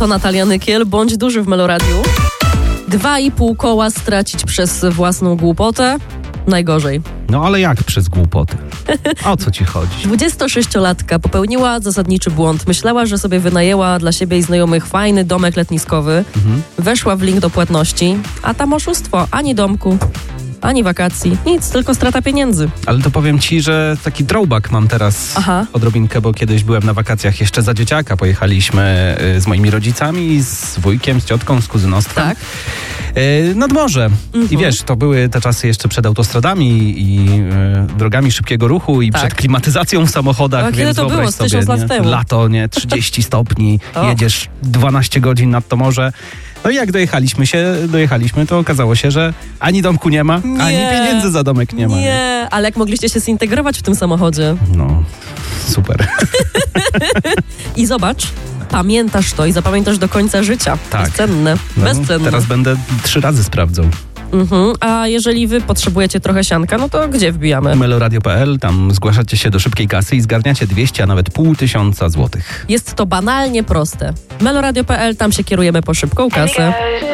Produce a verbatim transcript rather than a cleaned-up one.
To Natalia Nykiel, bądź duży w Meloradiu. Dwa i pół koła stracić przez własną głupotę? Najgorzej. No ale jak przez głupotę? O co ci chodzi? dwudziestosześciolatka popełniła zasadniczy błąd. Myślała, że sobie wynajęła dla siebie i znajomych fajny domek letniskowy. Mhm. Weszła w link do płatności, a tam oszustwo. Ani domku, ani wakacji. Nic, tylko strata pieniędzy. Ale to powiem ci, że taki throwback mam teraz. Aha. Odrobinkę, bo kiedyś byłem na wakacjach jeszcze za dzieciaka. Pojechaliśmy z moimi rodzicami, z wujkiem, z ciotką, z kuzynostwem. Tak. Nad morze. Mhm. I wiesz, to były te czasy jeszcze przed autostradami i e, drogami szybkiego ruchu i tak. przed klimatyzacją w samochodach. A więc kiedy to było? Z tysiąc lat temu. Lato, nie? trzydzieści stopni, jedziesz dwanaście godzin nad to morze. No i jak dojechaliśmy się, dojechaliśmy, to okazało się, że ani domku nie ma, nie, ani pieniędzy za domek nie ma. Nie, nie, ale jak mogliście się zintegrować w tym samochodzie? No, super. I zobacz, pamiętasz to i zapamiętasz do końca życia. Tak. Bezcenne, no, bezcenne. Teraz będę trzy razy sprawdzał. Mhm. A jeżeli wy potrzebujecie trochę sianka, no to gdzie wbijamy? meloradio kropka pe el, tam zgłaszacie się do szybkiej kasy i zgarniacie dwieście, a nawet pół tysiąca złotych. Jest to banalnie proste. meloradio kropka pe el, tam się kierujemy po szybką kasę.